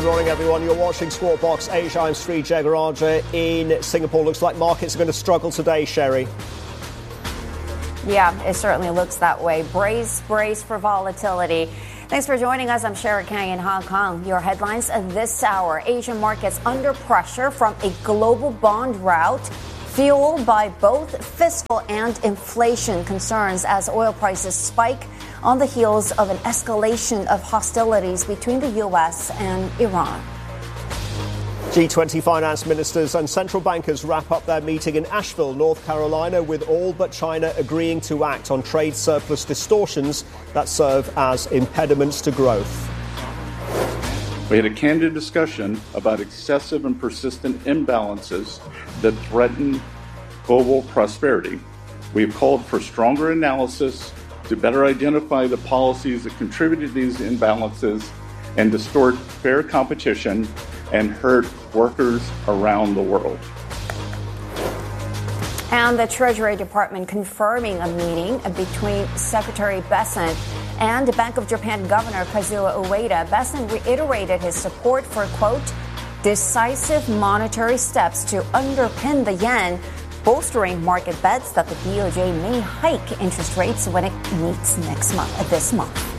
morning, everyone. You're watching Squawk Box Asia. I'm Sri Jagaraja in Singapore. Looks like markets are going to struggle today, Sherry. Yeah, it certainly looks that way. Brace for volatility. Thanks for joining us. I'm Sherry Kang in Hong Kong. Your headlines this hour. Asian markets under pressure from a global bond rout fueled by both fiscal and inflation concerns as oil prices spike on the heels of an escalation of hostilities between the U.S. and Iran. G20 finance ministers and central bankers wrap up their meeting in Asheville, North Carolina, with all but China agreeing to act on trade surplus distortions that serve as impediments to growth. We had a candid discussion about excessive and persistent imbalances that threaten global prosperity. We have called for stronger analysis to better identify the policies that contribute to these imbalances and distort fair competition and hurt workers around the world. And the Treasury Department confirming a meeting between Secretary Bessent and the Bank of Japan Governor Kazuo Ueda. Bessent reiterated his support for, quote, decisive monetary steps to underpin the yen, bolstering market bets that the BOJ may hike interest rates when it meets this month.